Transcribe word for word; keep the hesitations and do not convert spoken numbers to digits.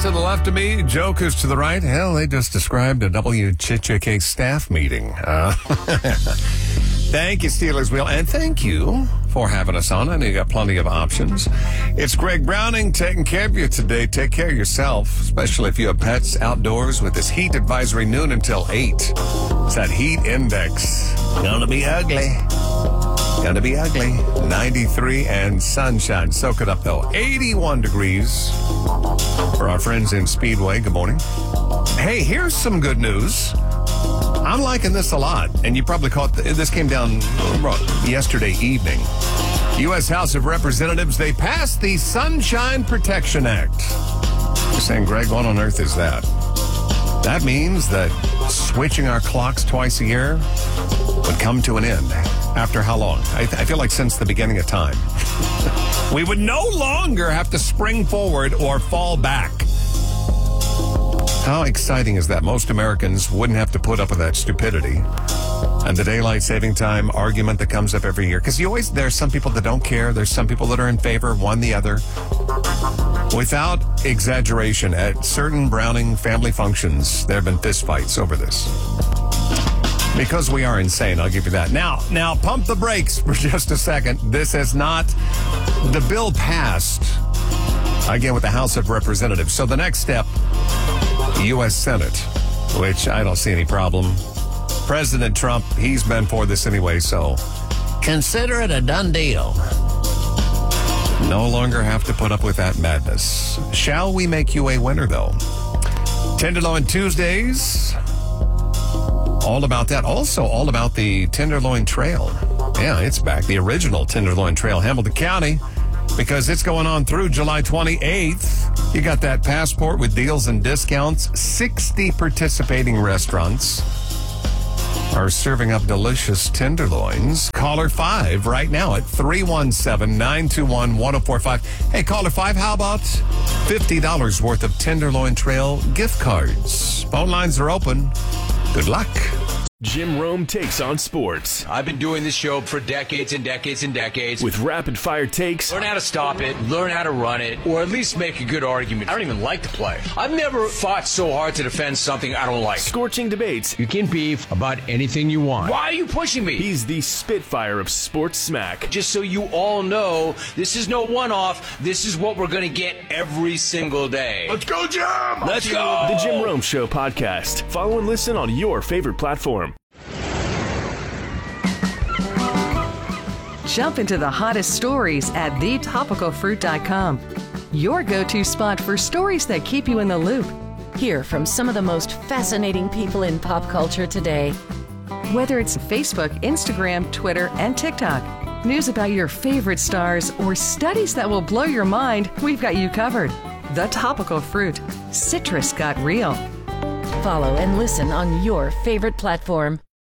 to the left of me, jokers to the right. Hell, they just described a W Ch Ch K staff meeting. Uh, thank you, Steelers Wheel, and thank you for having us on. I know you got plenty of options. It's Greg Browning taking care of you today. Take care of yourself, especially if you have pets outdoors with this heat advisory noon until eight. It's that heat index. Gonna be ugly. Gonna be ugly. ninety-three and sunshine. Soak it up, though. eighty-one degrees for our friends in Speedway. Good morning. Hey, here's some good news. I'm liking this a lot, and you probably caught the, this came down yesterday evening. U S House of Representatives, they passed the Sunshine Protection Act. You're saying, Greg, what on earth is that? That means that switching our clocks twice a year would come to an end. After how long? I, th- I feel like since the beginning of time. We would no longer have to spring forward or fall back. How exciting is that? Most Americans wouldn't have to put up with that stupidity. And the daylight saving time argument that comes up every year. Because you always, there's some people that don't care. There's some people that are in favor of one the other. Without exaggeration, at certain Browning family functions, there have been fistfights over this. Because we are insane, I'll give you that. Now, now, pump the brakes for just a second. This is not, the bill passed, again, with the House of Representatives. So the next step, U S Senate, which I don't see any problem. President Trump, he's been for this anyway, so consider it a done deal. No longer have to put up with that madness. Shall we make you a winner, though? Tenderloin Tuesdays. All about that. Also, all about the Tenderloin Trail. Yeah, it's back. The original Tenderloin Trail, Hamilton County, because it's going on through July twenty-eighth. You got that passport with deals and discounts. sixty participating restaurants are serving up delicious tenderloins. Caller five right now at three one seven, nine two one, one oh four five. Hey, caller five, how about fifty dollars worth of Tenderloin Trail gift cards? Phone lines are open. Good luck. Jim Rome takes on sports. I've been doing this show for decades and decades and decades. With rapid-fire takes. Learn how to stop it, learn how to run it, or at least make a good argument. I don't even like to play. I've never fought so hard to defend something I don't like. Scorching debates. You can beef about anything you want. Why are you pushing me? He's the Spitfire of sports smack. Just so you all know, this is no one-off. This is what we're going to get every single day. Let's go, Jim! Let's go! The Jim Rome Show podcast. Follow and listen on your favorite platform. Jump into the hottest stories at the topical fruit dot com. Your go-to spot for stories that keep you in the loop. Hear from some of the most fascinating people in pop culture today. Whether it's Facebook, Instagram, Twitter, and TikTok, news about your favorite stars, or studies that will blow your mind, we've got you covered. The Topical Fruit. Citrus got real. Follow and listen on your favorite platform.